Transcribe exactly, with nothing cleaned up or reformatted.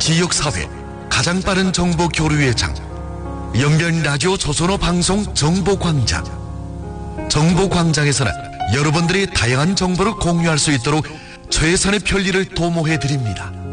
지역사회 가장 빠른 정보 교류의 장, 영변 라디오 조선어 방송 정보광장. 정보광장에서는 여러분들이 다양한 정보를 공유할 수 있도록 최선의 편리를 도모해 드립니다.